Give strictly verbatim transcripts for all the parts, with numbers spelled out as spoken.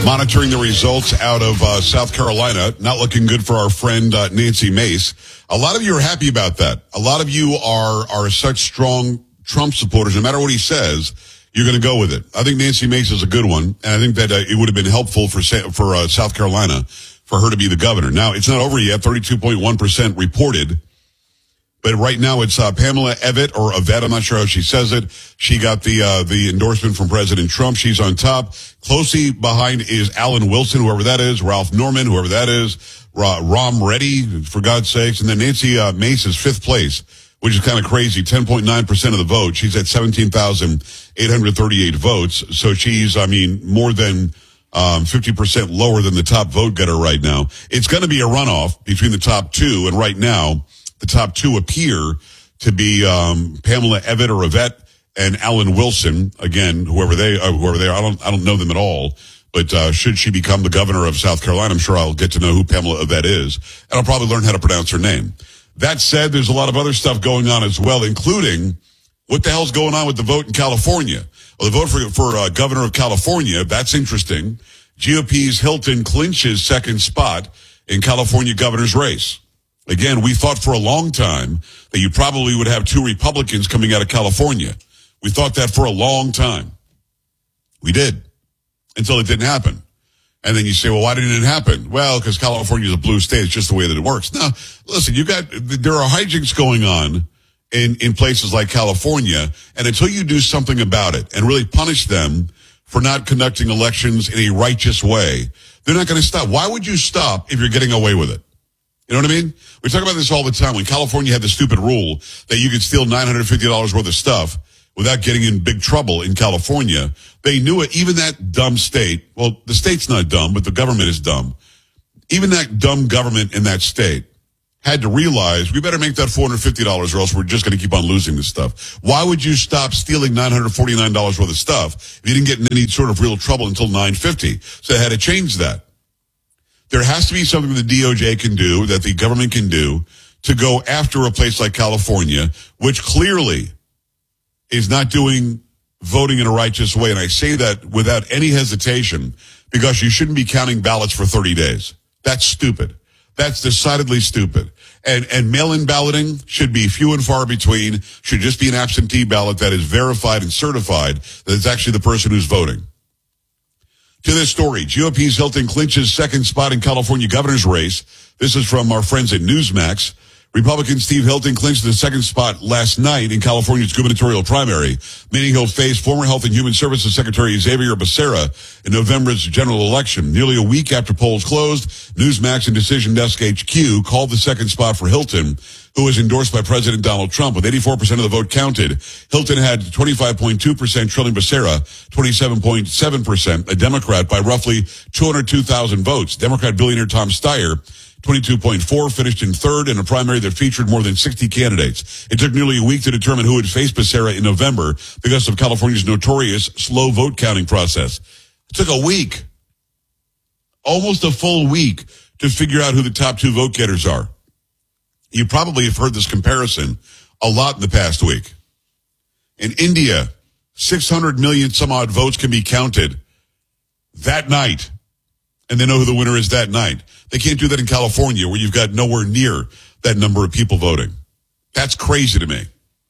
monitoring the results out of uh, South Carolina. Not looking good for our friend uh, Nancy Mace. A lot of you are happy about that. A lot of you are are such strong Trump supporters. No matter what he says, you're going to go with it. I think Nancy Mace is a good one, and I think that uh, it would have been helpful for for uh, South Carolina for her to be the governor. Now, it's not over yet. thirty-two point one percent reported. But right now it's uh, Pamela Evette or Evette. I'm not sure how she says it. She got the uh, the endorsement from President Trump. She's on top. Closely behind is Alan Wilson, whoever that is, Ralph Norman, whoever that is, Ra- Rom Reddy, for God's sakes. And then Nancy uh, Mace is fifth place, which is kind of crazy, ten point nine percent of the vote. She's at seventeen thousand eight hundred thirty-eight votes. So she's, I mean, more than um, fifty percent lower than the top vote getter right now. It's going to be a runoff between the top two, and right now, the top two appear to be um, Pamela Evette or Evette and Alan Wilson. Again, whoever they uh, whoever they are, I don't I don't know them at all. But uh, should she become the governor of South Carolina, I'm sure I'll get to know who Pamela Evette is, and I'll probably learn how to pronounce her name. That said, there's a lot of other stuff going on as well, including what the hell's going on with the vote in California. Well, the vote for for uh, governor of California, that's interesting. G O P's Hilton clinches second spot in California governor's race. Again, we thought for a long time that you probably would have two Republicans coming out of California. We thought that for a long time. We did. Until it didn't happen. And then you say, well, why didn't it happen? Well, because California is a blue state. It's just the way that it works. Now, listen, you got, there are hijinks going on in, in places like California. And until you do something about it and really punish them for not conducting elections in a righteous way, they're not going to stop. Why would you stop if you're getting away with it? You know what I mean? We talk about this all the time. When California had the stupid rule that you could steal nine hundred fifty dollars worth of stuff without getting in big trouble in California, they knew it. Even that dumb state, well, the state's not dumb, but the government is dumb. Even that dumb government in that state had to realize we better make that four hundred fifty dollars or else we're just going to keep on losing this stuff. Why would you stop stealing nine hundred forty-nine dollars worth of stuff if you didn't get in any sort of real trouble until nine fifty? So they had to change that. There has to be something the D O J can do, that the government can do, to go after a place like California, which clearly is not doing voting in a righteous way. And I say that without any hesitation, because you shouldn't be counting ballots for thirty days. That's stupid. That's decidedly stupid. And, and mail-in balloting should be few and far between, should just be an absentee ballot that is verified and certified that it's actually the person who's voting. To this story, G O P's Hilton clinches second spot in California governor's race. This is from our friends at Newsmax. Republican Steve Hilton clinched the second spot last night in California's gubernatorial primary, meaning he'll face former Health and Human Services Secretary Xavier Becerra in November's general election. Nearly a week after polls closed, Newsmax and Decision Desk H Q called the second spot for Hilton, who was endorsed by President Donald Trump. With eighty-four percent of the vote counted, Hilton had twenty-five point two percent, trailing Becerra twenty-seven point seven percent, a Democrat, by roughly two hundred two thousand votes. Democrat billionaire Tom Steyer, twenty-two point four, finished in third in a primary that featured more than sixty candidates. It took nearly a week to determine who would face Becerra in November because of California's notorious slow vote counting process. It took a week, almost a full week, to figure out who the top two vote getters are. You probably have heard this comparison a lot in the past week. In India, six hundred million some odd votes can be counted that night, and they know who the winner is that night. They can't do that in California, where you've got nowhere near that number of people voting. That's crazy to me.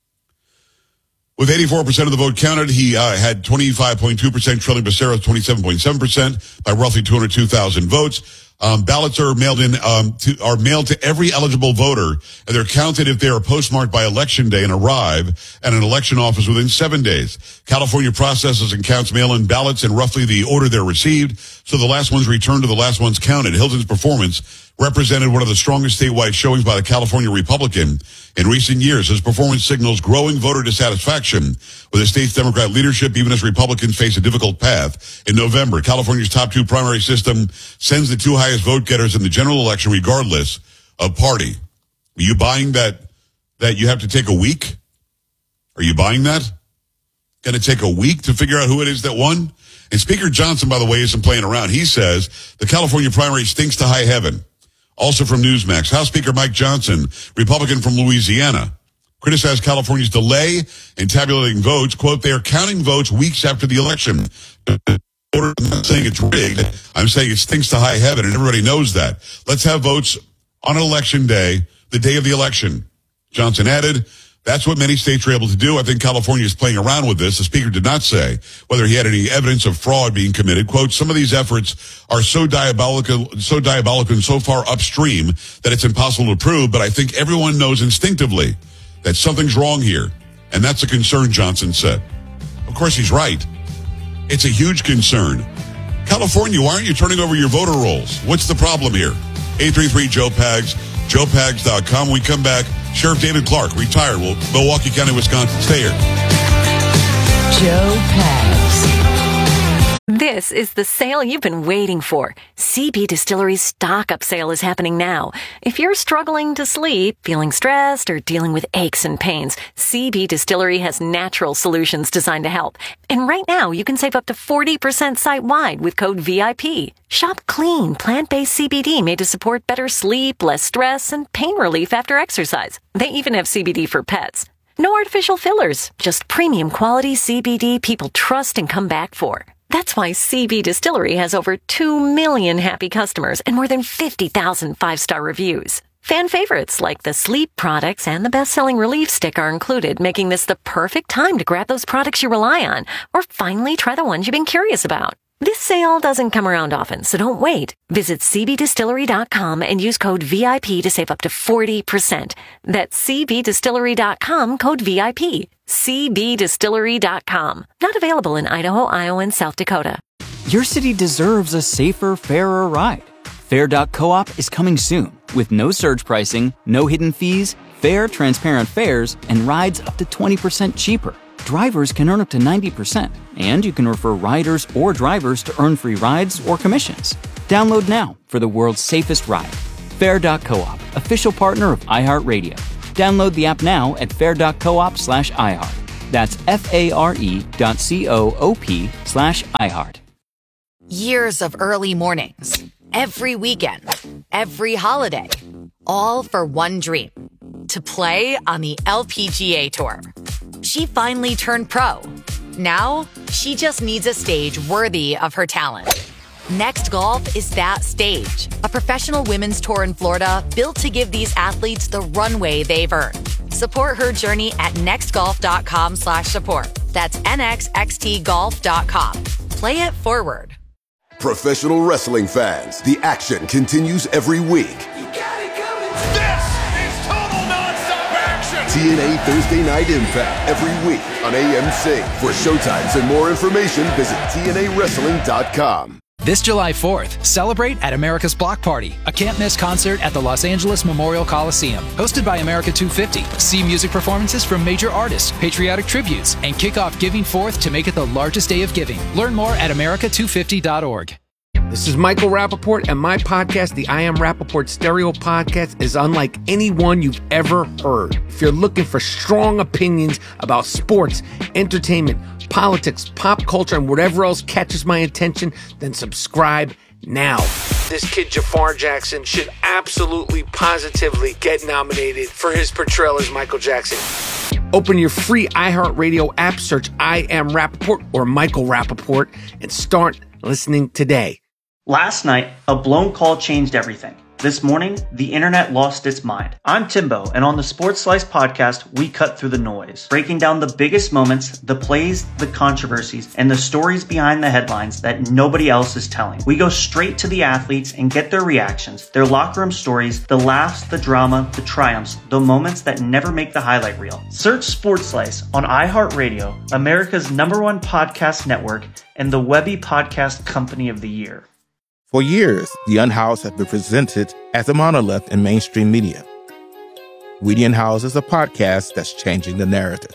With eighty-four percent of the vote counted, he uh, had twenty-five point two percent, trailing Becerra twenty-seven point seven percent by roughly two hundred two thousand votes. Um, ballots are mailed in, um, to, are mailed to every eligible voter, and they're counted if they are postmarked by election day and arrive at an election office within seven days. California processes and counts mail-in ballots in roughly the order they're received, so the last ones returned to the last ones counted. Hilton's performance represented one of the strongest statewide showings by the California Republican in recent years. His performance signals growing voter dissatisfaction with the state's Democrat leadership, even as Republicans face a difficult path. In November, California's top two primary system sends the two highest vote getters in the general election regardless of party. Are you buying that, that you have to take a week? Are you buying that? Going to take a week to figure out who it is that won? And Speaker Johnson, by the way, isn't playing around. He says the California primary stinks to high heaven. Also from Newsmax, House Speaker Mike Johnson, Republican from Louisiana, criticized California's delay in tabulating votes. Quote, they are counting votes weeks after the election. not saying it's rigged. I'm saying it stinks to high heaven, and everybody knows that. Let's have votes on election day, the day of the election. Johnson added, that's what many states are able to do. I think California is playing around with this. The speaker did not say whether he had any evidence of fraud being committed. Quote, some of these efforts are so diabolical, so diabolical and so far upstream that it's impossible to prove. But I think everyone knows instinctively that something's wrong here. And that's a concern, Johnson said. Of course, he's right. It's a huge concern. California, why aren't you turning over your voter rolls? What's the problem here? eight three three, Joe Pags, joe pags dot com. When we come back, Sheriff David Clark, retired, well, Milwaukee County, Wisconsin. Stay here. Joe Pags. This is the sale you've been waiting for. C B Distillery's stock-up sale is happening now. If you're struggling to sleep, feeling stressed, or dealing with aches and pains, C B Distillery has natural solutions designed to help. And right now, you can save up to forty percent site-wide with code V I P. Shop clean, plant-based C B D made to support better sleep, less stress, and pain relief after exercise. They even have C B D for pets. No artificial fillers, just premium quality C B D people trust and come back for. That's why C B Distillery has over two million happy customers and more than fifty thousand five-star reviews. Fan favorites like the sleep products and the best-selling relief stick are included, making this the perfect time to grab those products you rely on or finally try the ones you've been curious about. This sale doesn't come around often, so don't wait. Visit c b distillery dot com and use code V I P to save up to forty percent. That's c b distillery dot com, code V I P. c b distillery dot com. Not available in Idaho, Iowa, and South Dakota. Your city deserves a safer, fairer ride. Fair dot coop is coming soon with no surge pricing, no hidden fees, fair, transparent fares, and rides up to twenty percent cheaper. Drivers can earn up to ninety percent, and you can refer riders or drivers to earn free rides or commissions. Download now for the world's safest ride. Fair dot coop, official partner of iHeartRadio. Download the app now at fair dot coop slash iHeart. That's F-A-R-E dot C-O-O-P slash iHeart. Years of early mornings, every weekend, every holiday, all for one dream, to play on the L P G A Tour. She finally turned pro. Now, she just needs a stage worthy of her talent. Next Golf is that stage, a professional women's tour in Florida built to give these athletes the runway they've earned. Support her journey at nextgolf.com slash support. That's N X X T golf dot com. Play it forward. Professional wrestling fans, the action continues every week. You got it coming. This is total nonstop action. T N A Thursday Night Impact every week on A M C. For showtimes and more information, visit T N A wrestling dot com. This July fourth, celebrate at America's Block Party, a can't-miss concert at the Los Angeles Memorial Coliseum. Hosted by America two fifty. See music performances from major artists, patriotic tributes, and kick off Giving Fourth to make it the largest day of giving. Learn more at america two fifty dot org. This is Michael Rappaport, and my podcast, the I Am Rappaport Stereo Podcast, is unlike any one you've ever heard. If you're looking for strong opinions about sports, entertainment, politics, pop culture, and whatever else catches my attention, then subscribe now. This kid, Jafar Jackson, should absolutely, positively get nominated for his portrayal as Michael Jackson. Open your free iHeartRadio app, search I Am Rappaport or Michael Rappaport, and start listening today. Last night, a blown call changed everything. This morning, the internet lost its mind. I'm Timbo, and on the Sports Slice podcast, we cut through the noise, breaking down the biggest moments, the plays, the controversies, and the stories behind the headlines that nobody else is telling. We go straight to the athletes and get their reactions, their locker room stories, the laughs, the drama, the triumphs, the moments that never make the highlight reel. Search Sports Slice on iHeartRadio, America's number one podcast network, and the Webby Podcast Company of the Year. For years, The Unhoused has been presented as a monolith in mainstream media. We The Unhoused is a podcast that's changing the narrative.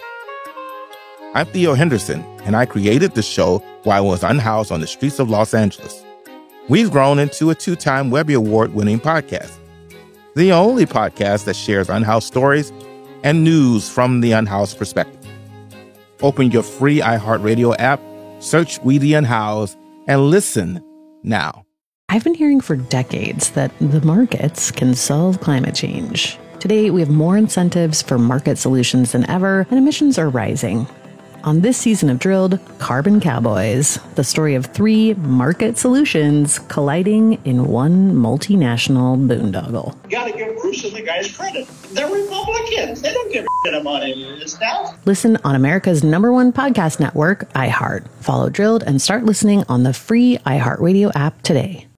I'm Theo Henderson, and I created the show while I was unhoused on the streets of Los Angeles. We've grown into a two-time Webby Award-winning podcast, the only podcast that shares unhoused stories and news from the unhoused perspective. Open your free iHeartRadio app, search We The Unhoused, and listen now. I've been hearing for decades that the markets can solve climate change. Today, we have more incentives for market solutions than ever, and emissions are rising. On this season of Drilled, Carbon Cowboys, the story of three market solutions colliding in one multinational boondoggle. You gotta give Bruce and the guys credit. They're Republicans. They don't give a shit about any of this stuff. Listen on America's number one podcast network, iHeart. Follow Drilled and start listening on the free iHeartRadio app today.